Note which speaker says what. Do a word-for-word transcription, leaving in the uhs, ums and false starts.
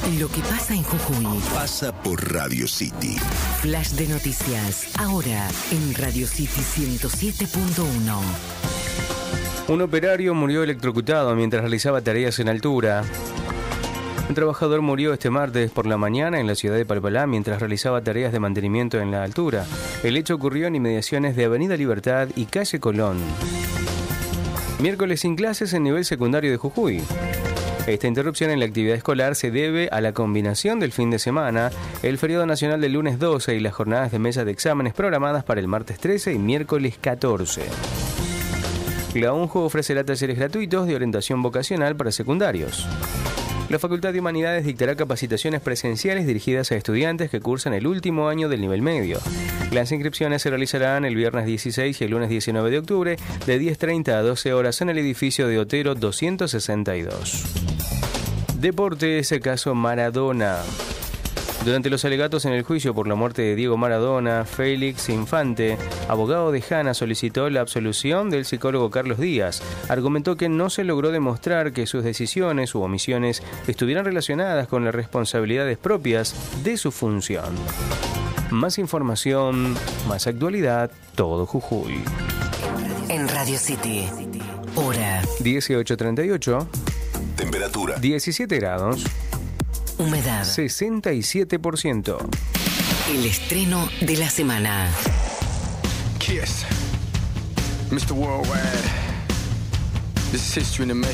Speaker 1: Lo que pasa en Jujuy
Speaker 2: pasa por Radio City.
Speaker 1: Flash de noticias, ahora en Radio City ciento siete punto uno.
Speaker 3: Un operario murió electrocutado mientras realizaba tareas en altura. Un trabajador murió este martes por la mañana en la ciudad de Palpalá mientras realizaba tareas de mantenimiento en la altura. El hecho ocurrió en inmediaciones de Avenida Libertad y Calle Colón. Miércoles sin clases en nivel secundario de Jujuy. Esta interrupción en la actividad escolar se debe a la combinación del fin de semana, el feriado nacional del lunes doce y las jornadas de mesa de exámenes programadas para el martes trece y miércoles catorce. La UNJU ofrecerá talleres gratuitos de orientación vocacional para secundarios. La Facultad de Humanidades dictará capacitaciones presenciales dirigidas a estudiantes que cursan el último año del nivel medio. Las inscripciones se realizarán el viernes dieciséis y el lunes diecinueve de octubre de diez treinta a doce horas en el edificio de Otero doscientos sesenta y dos. Deportes, caso Maradona. Durante los alegatos en el juicio por la muerte de Diego Maradona, Félix Infante, abogado de Hanna, solicitó la absolución del psicólogo Carlos Díaz. Argumentó que no se logró demostrar que sus decisiones u omisiones estuvieran relacionadas con las responsabilidades propias de su función. Más información, más actualidad, todo Jujuy.
Speaker 1: En Radio City, hora
Speaker 3: dieciocho treinta y ocho.
Speaker 2: Temperatura
Speaker 3: diecisiete grados.
Speaker 1: Humedad
Speaker 3: sesenta y siete por ciento.
Speaker 1: El estreno de la semana.
Speaker 4: Kiss. mister Worldwide. This is history in the making.